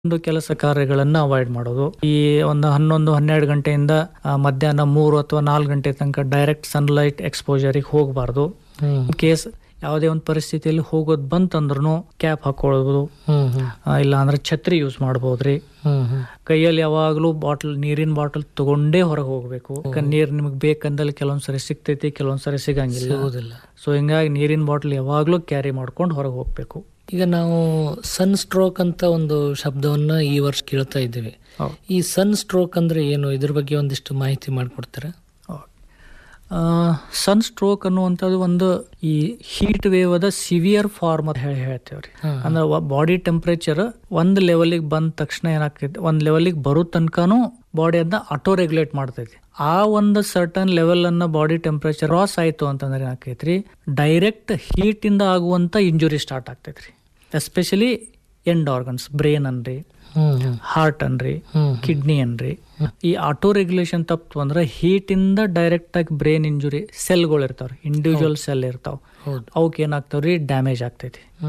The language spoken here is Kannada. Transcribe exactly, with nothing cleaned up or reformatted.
ಒಂದು ಕೆಲಸ ಕಾರ್ಯಗಳನ್ನ ಅವಾಯ್ಡ್ ಮಾಡೋದು. ಈ ಒಂದು ಹನ್ನೊಂದು ಹನ್ನೆರಡು ಗಂಟೆಯಿಂದ ಆ, ಮಧ್ಯಾಹ್ನ ಮೂರು ಅಥವಾ ನಾಲ್ಕು ಗಂಟೆ ತನಕ ಡೈರೆಕ್ಟ್ ಸನ್ಲೈಟ್ ಎಕ್ಸ್ಪೋಜರಿಗೆ ಹೋಗಬಾರ್ದು. ಇನ್ ಕೇಸ್ ಯಾವುದೇ ಒಂದು ಪರಿಸ್ಥಿತಿಯಲ್ಲಿ ಹೋಗೋದು ಬಂತಂದ್ರೂ ಕ್ಯಾಪ್ ಹಾಕೊಳ್ಳೋದು, ಆ, ಇಲ್ಲ ಅಂದ್ರೆ ಛತ್ರಿ ಯೂಸ್ ಮಾಡಬಹುದ್ರಿ. ಕೈಯಲ್ಲಿ ಯಾವಾಗಲೂ ಬಾಟಲ್ ನೀರಿನ ಬಾಟಲ್ ತಗೊಂಡೇ ಹೊರಗೆ ಹೋಗ್ಬೇಕು. ನೀರು ನಿಮಗೆ ಬೇಕಂದಲ್ಲಿ ಕೆಲವೊಂದ್ಸರಿ ಸಿಗ್ತೈತಿ, ಕೆಲವೊಂದ್ಸರಿ ಸಿಗಂಗಿಲ್ಲ. ಸೊ ಹಿಂಗಾಗಿ ನೀರಿನ ಬಾಟಲ್ ಯಾವಾಗಲೂ ಕ್ಯಾರಿ ಮಾಡ್ಕೊಂಡು ಹೊರಗೆ ಹೋಗ್ಬೇಕು. ಈಗ ನಾವು ಸನ್ ಸ್ಟ್ರೋಕ್ ಅಂತ ಒಂದು ಶಬ್ದವನ್ನ ಈ ವರ್ಷ ಕೇಳ್ತಾ ಇದ್ದೀವಿ. ಈ ಸನ್ ಸ್ಟ್ರೋಕ್ ಅಂದ್ರೆ ಏನು, ಇದ್ರ ಬಗ್ಗೆ ಒಂದಿಷ್ಟು ಮಾಹಿತಿ ಮಾಡಿಕೊಡ್ತಾರೆ? ಸನ್ ಸ್ಟ್ರೋಕ್ ಅನ್ನುವಂಥದ್ದು ಒಂದು ಈ ಹೀಟ್ ವೇವ್ ಅದ ಸಿವಿಯರ್ ಫಾರ್ಮ್ ಅಂತ ಹೇಳಿ ಹೇಳ್ತೇವ್ರಿ. ಅಂದ್ರೆ ಬಾಡಿ ಟೆಂಪರೇಚರ್ ಒಂದ್ ಲೆವೆಲಿಗೆ ಬಂದ ತಕ್ಷಣ ಏನಾಗ್ತೈತಿ, ಒಂದ್ ಲೆವೆಲಿಗೆ ಬರೋ ತನಕನೂ ಬಾಡಿ ಅದನ್ನ ಆಟೋ ರೆಗ್ಯುಲೇಟ್ ಮಾಡ್ತೈತಿ. ಆ ಒಂದು ಸರ್ಟನ್ ಲೆವೆಲ್ ಅನ್ನ ಬಾಡಿ ಟೆಂಪರೇಚರ್ ಕ್ರಾಸ್ ಆಯ್ತು ಅಂತಂದ್ರೆ ಏನಾಕೈತ್ರಿ, ಡೈರೆಕ್ಟ್ ಹೀಟ್ ಇಂದ ಆಗುವಂತ ಇಂಜುರಿ ಸ್ಟಾರ್ಟ್ ಆಗ್ತೈತ್ರಿ. ಎಸ್ಪೆಷಲಿ ಎಂಡ್ ಆರ್ಗನ್ಸ್, ಬ್ರೇನ್ ಅನ್ರಿ, ಹಾರ್ಟ್ ಅನ್ರಿ, ಕಿಡ್ನಿ ಅನ್ರಿ. ಈ ಆಟೋ ರೆಗ್ಯುಲೇಷನ್ ತಪ್ಪು ಅಂದ್ರೆ ಹೀಟ್ ಇಂದ ಡೈರೆಕ್ಟ್ ಆಗಿ ಬ್ರೇನ್ ಇಂಜುರಿ, ಸೆಲ್ಗಳು ಇರ್ತಾವ್ರಿ, ಇಂಡಿವಿಜುವಲ್ ಸೆಲ್ ಇರ್ತಾವ, ಅವಕ್ಕೆ ಏನಾಗ್ತಾವ್ರಿ, ಡ್ಯಾಮೇಜ್ ಆಗ್ತೈತಿ.